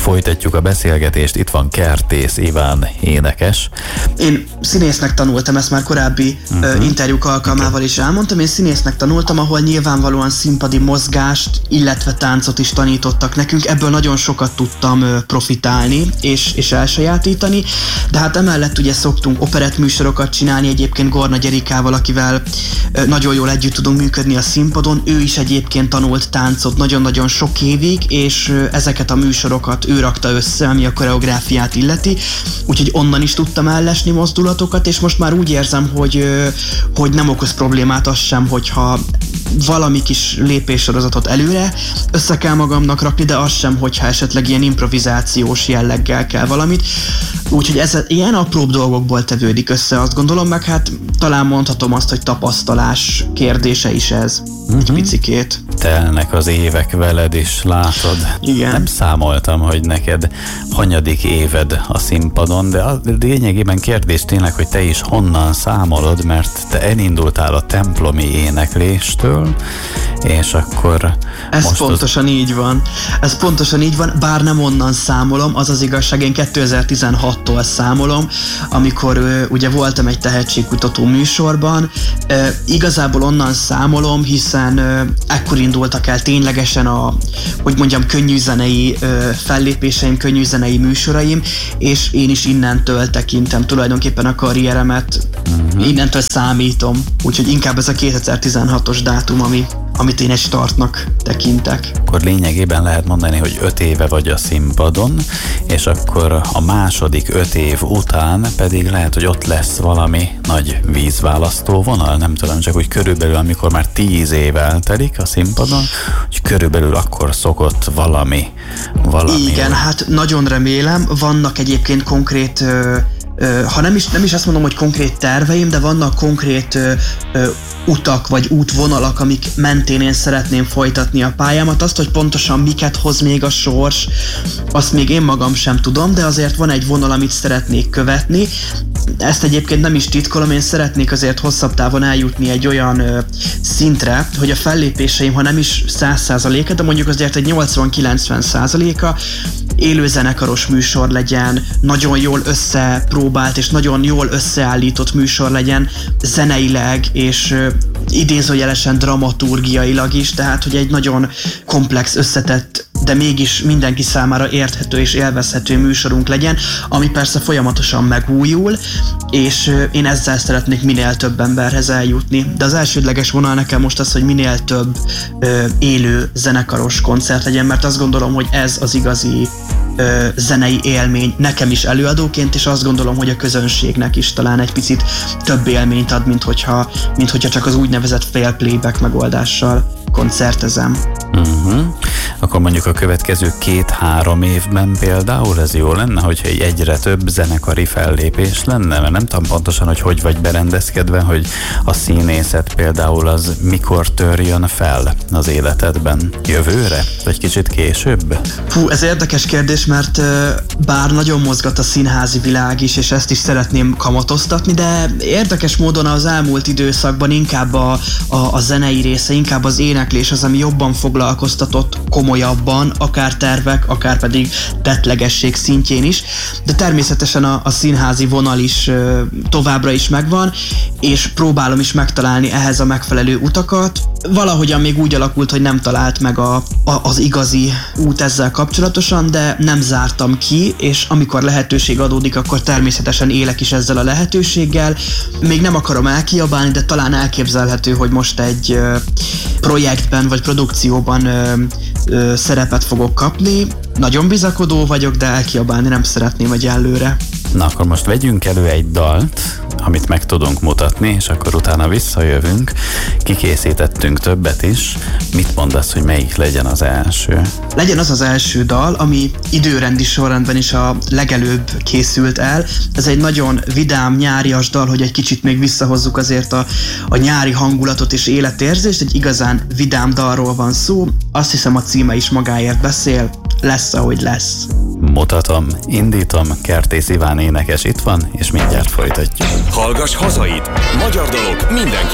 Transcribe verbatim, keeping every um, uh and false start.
Folytatjuk a beszélgetést, itt van Kertész Iván énekes. Én színésznek tanultam, ezt már korábbi uh-huh. uh, interjúk alkalmával is elmondtam. Én színésznek tanultam, ahol nyilvánvalóan színpadi mozgást, illetve táncot is tanítottak nekünk. Ebből nagyon sokat tudtam uh, profitálni és, és elsajátítani. De hát emellett ugye szoktunk operettműsorokat csinálni, egyébként Gornagy Erikával, akivel uh, nagyon jól együtt tudunk működni a színpadon. Ő is egyébként tanult táncot nagyon-nagyon sok évig, és uh, ezeket a műsorokat ő rakta össze, ami a koreográfiát illeti, úgyhogy onnan is tudtam ellesni mozdulatokat, és most már úgy érzem, hogy, hogy nem okoz problémát az sem, hogyha valami kis lépéssorozatot előre össze kell magamnak rakni, de az sem, hogyha esetleg ilyen improvizációs jelleggel kell valamit. Úgyhogy ez ilyen apróbb dolgokból tevődik össze, azt gondolom, meg hát talán mondhatom azt, hogy tapasztalás kérdése is ez. Uh-huh. Egy picikét. Telnek az évek veled is, látod. Igen. Nem számoltam, hogy neked hanyadik éved a színpadon, de a lényegében kérdés tényleg, hogy te is honnan számolod, mert te elindultál a templomi énekléstől, és akkor... Ez pontosan az... így van. Ez pontosan így van, bár nem onnan számolom, az az igazság, én kétezer-tizenhattól számolom, amikor ö, ugye voltam egy tehetségkutató műsorban. Ö, igazából onnan számolom, hiszen ö, ekkor indultak el ténylegesen a, hogy mondjam, könnyűzenei ö, fellépéseim, könnyűzenei műsoraim, és én is innentől tekintem tulajdonképpen a karrieremet, uh-huh. innentől számítom, úgyhogy inkább ez a kétezer-tizenhatos dátum, ami amit én egy startnak tekintek. Akkor lényegében lehet mondani, hogy öt éve vagy a színpadon, és akkor a második öt év után pedig lehet, hogy ott lesz valami nagy vízválasztó vonal, nem tudom, csak úgy körülbelül, amikor már tíz év eltelik a színpadon, hogy körülbelül akkor szokott valami, valami. Igen, hát nagyon remélem, vannak egyébként konkrét ö, ha nem is, nem is azt mondom, hogy konkrét terveim, de vannak konkrét ö, ö, utak vagy útvonalak, amik mentén én szeretném folytatni a pályámat. Azt, hogy pontosan miket hoz még a sors, azt még én magam sem tudom, de azért van egy vonal, amit szeretnék követni. Ezt egyébként nem is titkolom, én szeretnék azért hosszabb távon eljutni egy olyan ö, szintre, hogy a fellépéseim, ha nem is száz százaléka, de mondjuk azért egy nyolcvan-kilencven százaléka élő zenekaros műsor legyen, nagyon jól összepróbált és nagyon jól összeállított műsor legyen zeneileg és ö, idézőjelesen dramaturgiailag is, tehát hogy egy nagyon komplex, összetett, de mégis mindenki számára érthető és élvezhető műsorunk legyen, ami persze folyamatosan megújul, és ö, én ezzel szeretnék minél több emberhez eljutni. De az elsődleges vonal nekem most az, hogy minél több ö, élő zenekaros koncert legyen, mert azt gondolom, hogy ez az igazi ö, zenei élmény nekem is előadóként, és azt gondolom, hogy a közönségnek is talán egy picit több élményt ad, mint hogyha, mint hogyha csak az úgynevezett fail playback megoldással koncertezem. Uh-huh. Akkor mondjuk a következő két-három évben például ez jó lenne, hogyha egyre több zenekari fellépés lenne, mert nem tudom pontosan, hogy hogy vagy berendezkedve, hogy a színészet például az mikor törjön fel az életedben? Jövőre? Vagy kicsit később? Hú, ez érdekes kérdés, mert bár nagyon mozgat a színházi világ is, és ezt is szeretném kamatoztatni, de érdekes módon az elmúlt időszakban inkább a, a, a zenei része, inkább az éneklés az, ami jobban foglalkoztatott komolyabban, akár tervek, akár pedig tettlegesség szintjén is, de természetesen a, a színházi vonal is ö, továbbra is megvan, és próbálom is megtalálni ehhez a megfelelő utakat. Valahogyan még úgy alakult, hogy nem talált meg a, a, az igazi út ezzel kapcsolatosan, de nem zártam ki, és amikor lehetőség adódik, akkor természetesen élek is ezzel a lehetőséggel. Még nem akarom elkiabálni, de talán elképzelhető, hogy most egy ö, projektben vagy produkcióban ö, ö, szerepet fogok kapni. Nagyon bizakodó vagyok, de elkiabálni nem szeretném egyelőre. Na akkor most vegyünk elő egy dalt, amit meg tudunk mutatni, és akkor utána visszajövünk. Kikészítettünk többet is. Mit mondasz, hogy melyik legyen az első? Legyen az az első dal, ami időrendi sorrendben is a legelőbb készült el. Ez egy nagyon vidám, nyárias dal, hogy egy kicsit még visszahozzuk azért a, a nyári hangulatot és életérzést. Egy igazán vidám dalról van szó. Azt hiszem, a címe is magáért beszél. Lesz, ahogy lesz. Mutatom, indítom, Kertész Iván énekes itt van, és mindjárt folytatjuk. Hallgass hazait! Magyar dalok mindenki